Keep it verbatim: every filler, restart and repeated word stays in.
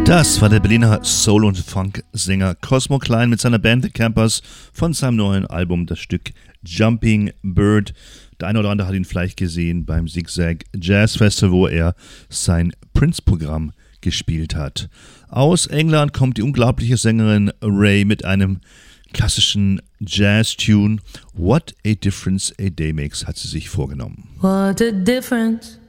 Das war der Berliner Soul- und Funk-Sänger Cosmo Klein mit seiner Band The Campers von seinem neuen Album, das Stück Jumping Bird. Der eine oder andere hat ihn vielleicht gesehen beim Zigzag Jazz Festival, wo er sein Prince-Programm gespielt hat. Aus England kommt die unglaubliche Sängerin Ray mit einem klassischen Jazz-Tune. What a Difference a Day Makes hat sie sich vorgenommen. What a difference